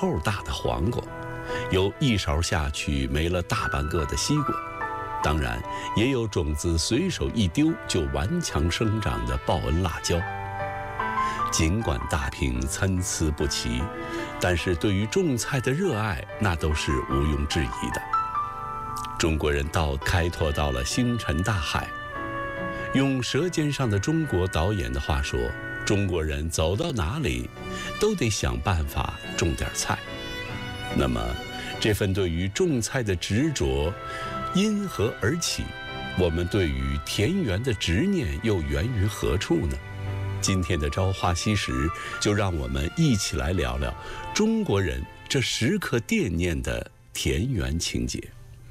扣大的黄瓜，有一勺下去没了大半个的西瓜，当然也有种子随手一丢就顽强生长的报恩辣椒。尽管大品参差不齐，但是对于种菜的热爱那都是毋庸置疑的。中国人道开拓到了星辰大海，用《舌尖上的中国》导演的话说，中国人走到哪里都得想办法种点菜。那么这份对于种菜的执着因何而起？我们对于田园的执念又源于何处呢？今天的朝花夕拾，就让我们一起来聊聊中国人这时刻惦念的田园情节。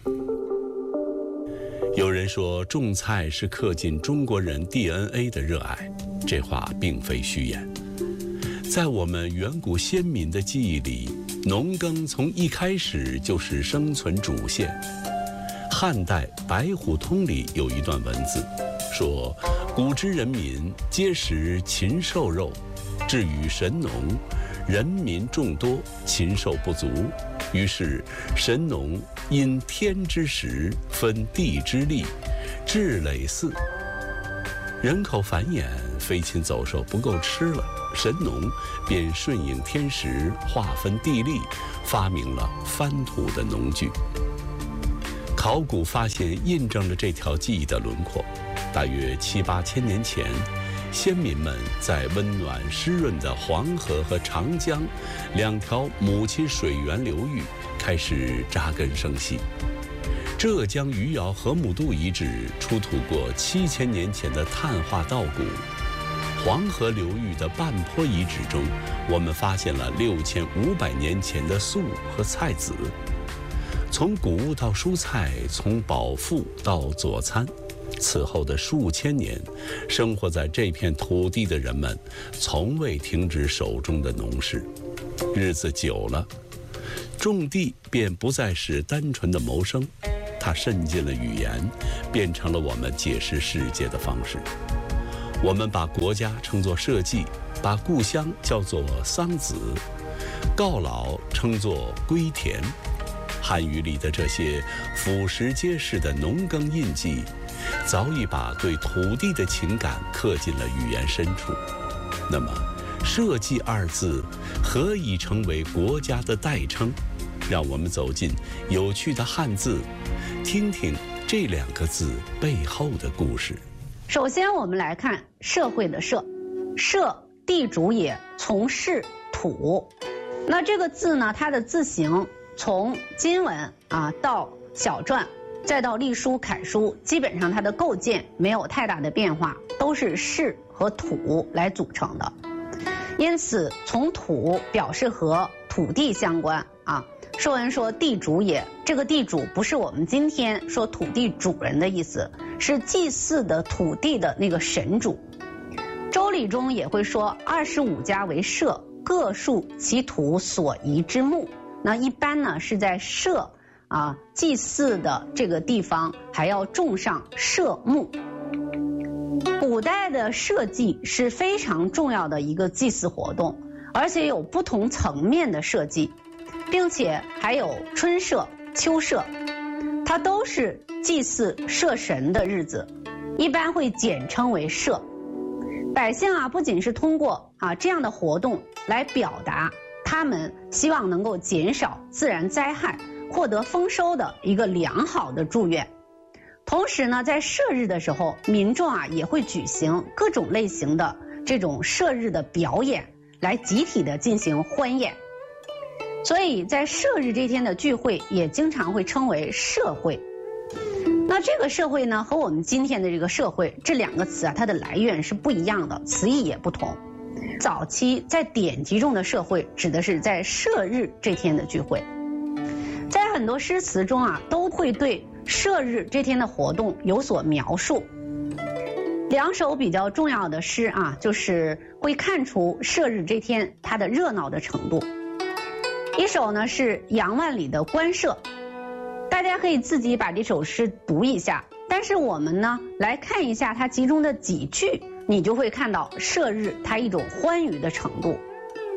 有人说种菜是刻进中国人 DNA 的热爱，这话并非虚言。在我们远古先民的记忆里，农耕从一开始就是生存主线。汉代《白虎通》里有一段文字说，古之人民皆食禽兽肉，至于神农，人民众多，禽兽不足，于是神农因天之时，分地之利，治累祀。人口繁衍，飞禽走兽不够吃了，神农便顺应天时，划分地利，发明了翻土的农具。考古发现印证了这条记忆的轮廓。大约7、8千年前，先民们在温暖湿润的黄河和长江两条母亲水源流域开始扎根生息。浙江余姚河姆渡遗址出土过7000年前的碳化稻谷。黄河流域的半坡遗址中，我们发现了6500年前的粟和菜籽。从谷物到蔬菜，从饱腹到佐餐，此后的数千年，生活在这片土地的人们从未停止手中的农事。日子久了，种地便不再是单纯的谋生，它渗进了语言，变成了我们解释世界的方式。我们把国家称作社稷，把故乡叫做桑梓，告老称作归田。汉语里的这些俯拾皆是的农耕印记，早已把对土地的情感刻进了语言深处。那么社稷二字何以成为国家的代称？让我们走进有趣的汉字，听听这2个字背后的故事。 首先我们来看社会的社，社地主也，从事土。那这个字呢，它的字形从金文到小篆，再到隶书、楷书，基本上它的构建没有太大的变化，都是士和土来组成的。因此，从土表示和土地相关啊。《说文》说地主也，这个地主不是我们今天说土地主人的意思，是祭祀的土地的那个神主。《周礼》中也会说25家为社，各树其土所宜之木。那一般呢是在社祭祀的这个地方还要种上社木。古代的社稷是非常重要的一个祭祀活动，而且有不同层面的社稷，并且还有春社、秋社，它都是祭祀社神的日子，一般会简称为社。百姓不仅是通过这样的活动来表达他们希望能够减少自然灾害，获得丰收的一个良好的祝愿。同时呢，在社日的时候，民众也会举行各种类型的这种社日的表演，来集体的进行欢宴。所以在社日这天的聚会也经常会称为社会。那这个社会呢，和我们今天的这个社会这2个词它的来源是不一样的，词义也不同。早期在典籍中的社会指的是在社日这天的聚会。在很多诗词中都会对社日这天的活动有所描述。2首比较重要的诗就是会看出社日这天它的热闹的程度。一首呢是杨万里的《官社》，大家可以自己把这首诗读一下，但是我们呢来看一下它其中的几句，你就会看到社日它一种欢愉的程度。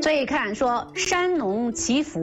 所以看说山农祈福。